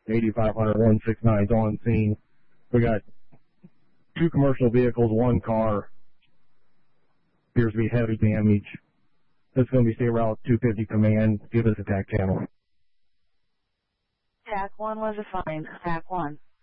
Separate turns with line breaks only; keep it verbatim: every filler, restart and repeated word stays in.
eighty-five hundred, one six nine is on scene. We got two commercial vehicles, one car. Appears to be heavy damage. That's going to be state route two fifty command. Give us a T A C channel.
T A C one was assigned. T A C one.